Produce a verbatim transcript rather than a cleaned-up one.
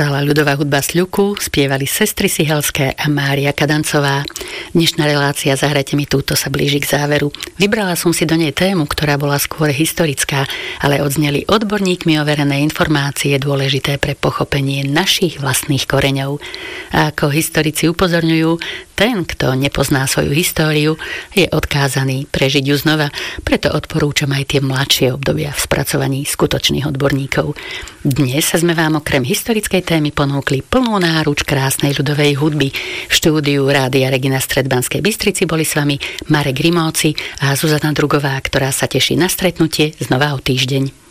Hrala ľudová hudba Sľuku, spievali sestry Sihelské a Mária Kadancová. Dnešná relácia Zahrajte mi túto sa blíži k záveru. Vybrala som si do nej tému, ktorá bola skôr historická, ale odzneli odborníkmi overené informácie dôležité pre pochopenie našich vlastných koreňov. A ako historici upozorňujú, ten, kto nepozná svoju históriu, je odkázaný prežiť ju znova, preto odporúčam aj tie mladšie obdobia v spracovaní skutočných odborníkov. Dnes sa sme vám okrem historickej témy ponúkli plnú náruč krásnej ľudovej hudby. V štúdiu Rádia Regina Stred Banskej Bystrici boli s vami Marek Rimóci a Zuzana Drugová, ktorá sa teší na stretnutie znova o týždeň.